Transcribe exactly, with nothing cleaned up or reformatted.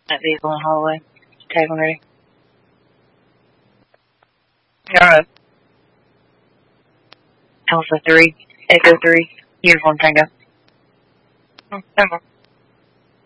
That vehicle in the hallway. Tag one ready. Alright. Alpha three, Echo three, Uniform Tango. Oh, Tango.